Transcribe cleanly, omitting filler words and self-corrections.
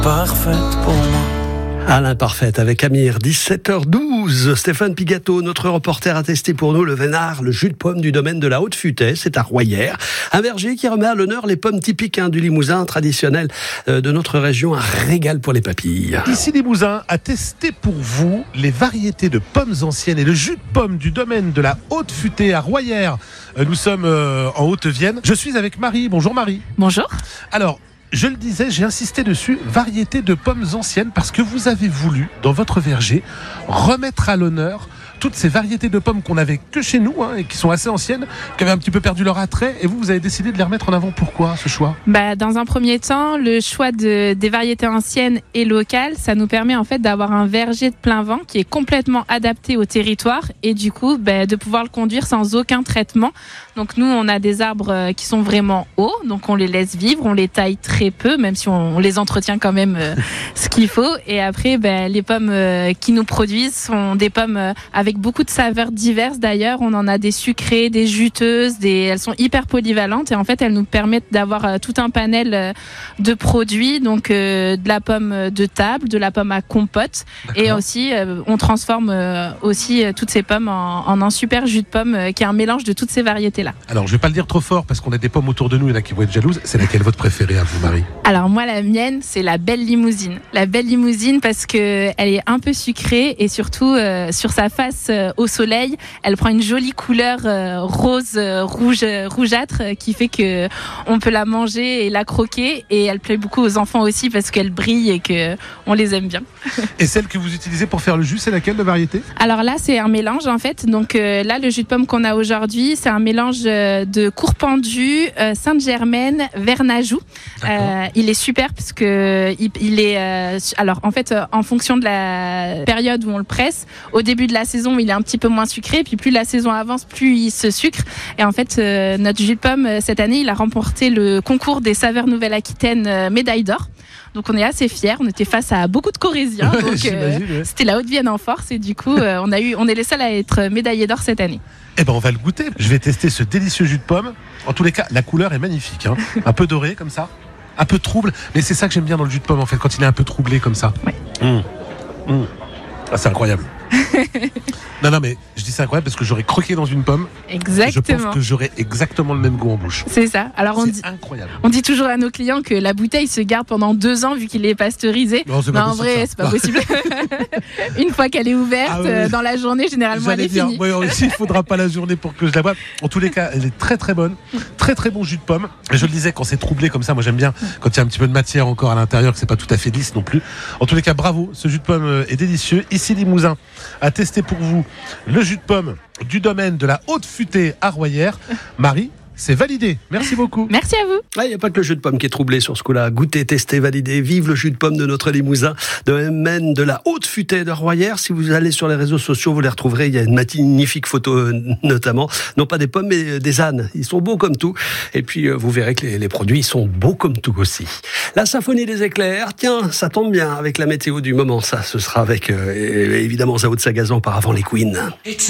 Parfaite pour moi. Alain Parfaite avec Amir, 17h12. Stéphane Pigato, notre reporter, a testé pour nous le Vénard, le jus de pomme du domaine de la Haute-Futaie, c'est à Royères. Un verger qui remet à l'honneur les pommes typiques du Limousin, traditionnelles de notre région, un régal pour les papilles. Ici Limousin a testé pour vous les variétés de pommes anciennes et le jus de pomme du domaine de la Haute-Futaie à Royères. Nous sommes en Haute-Vienne. Je suis avec Marie. Bonjour Marie. Bonjour. Alors, je le disais, j'ai insisté dessus, variété de pommes anciennes, parce que vous avez voulu, dans votre verger, remettre à l'honneur toutes ces variétés de pommes qu'on n'avait que chez nous, et qui sont assez anciennes, qui avaient un petit peu perdu leur attrait, et vous avez décidé de les remettre en avant. Pourquoi ce choix ? Dans un premier temps, le choix des variétés anciennes et locales, ça nous permet en fait d'avoir un verger de plein vent qui est complètement adapté au territoire, et du coup de pouvoir le conduire sans aucun traitement. Donc nous, on a des arbres qui sont vraiment hauts, donc on les laisse vivre, on les taille très peu, même si on les entretient quand même ce qu'il faut. Et après, les pommes qui nous produisent sont des pommes avec beaucoup de saveurs diverses. D'ailleurs, on en a des sucrées, des juteuses, elles sont hyper polyvalentes et en fait, elles nous permettent d'avoir tout un panel de produits, donc de la pomme de table, de la pomme à compote. D'accord. Et aussi, on transforme aussi toutes ces pommes en un super jus de pomme qui est un mélange de toutes ces variétés. Alors, je vais pas le dire trop fort parce qu'on a des pommes autour de nous, il y en a qui vont être jalouses. C'est laquelle votre préférée à vous, Marie ? Alors moi, la mienne, c'est la belle limousine. La belle limousine parce que elle est un peu sucrée et surtout sur sa face au soleil, elle prend une jolie couleur rose, rougeâtre qui fait que on peut la manger et la croquer, et elle plaît beaucoup aux enfants aussi parce qu'elle brille et que on les aime bien. Et celle que vous utilisez pour faire le jus, c'est laquelle de variété ? Alors là, c'est un mélange en fait. Donc là, le jus de pomme qu'on a aujourd'hui, c'est un mélange de Courpendu, Sainte-Germaine, Vernajou. Il est super parce que il est alors en fait en fonction de la période où on le presse, au début de la saison il est un petit peu moins sucré, puis plus la saison avance, plus il se sucre. Et en fait notre jus de pomme cette année, il a remporté le concours des saveurs Nouvelle-Aquitaine médaille d'or. Donc on est assez fiers, on était face à beaucoup de Corésiens, donc c'était la Haute-Vienne en force, et du coup on est les seuls à être médaillés d'or cette année. Eh ben on va le goûter. Je vais tester ce délicieux jus de pomme. En tous les cas, la couleur est magnifique, un peu doré comme ça, un peu trouble, mais c'est ça que j'aime bien dans le jus de pomme en fait, quand il est un peu troublé comme ça. Ouais. Ah, c'est incroyable. Non, mais je dis c'est incroyable parce que j'aurais croqué dans une pomme. Exactement. Je pense que j'aurais exactement le même goût en bouche. C'est ça. Alors incroyable. On dit toujours à nos clients que la bouteille se garde pendant 2 ans vu qu'il est pasteurisé. Non, en vrai, c'est pas possible. Une fois qu'elle est ouverte, dans la journée, généralement, elle est finie. Aussi, il faudra pas la journée pour que je la boive. En tous les cas, elle est très très bonne. Très très bon jus de pomme. Et je le disais, quand c'est troublé comme ça, moi j'aime bien quand il y a un petit peu de matière encore à l'intérieur, que c'est pas tout à fait lisse non plus. En tous les cas, bravo. Ce jus de pomme est délicieux. Ici, Limousin a testé pour vous le jus de pomme du domaine de la Haute-Futaie à Royères. Marie, c'est validé. Merci beaucoup. Merci à vous. Il n'y a pas que le jus de pomme qui est troublé sur ce coup-là. Goûtez, testez, validez. Vive le jus de pomme de notre Limousin, de domaine de la Haute-Futaie de Royères. Si vous allez sur les réseaux sociaux, vous les retrouverez. Il y a une magnifique photo, notamment. Non pas des pommes, mais des ânes. Ils sont beaux comme tout. Et puis, vous verrez que les produits sont beaux comme tout aussi. La symphonie des éclairs. Tiens, ça tombe bien avec la météo du moment. Ça, ce sera avec, évidemment, Zao de Sagazan, auparavant les Queens.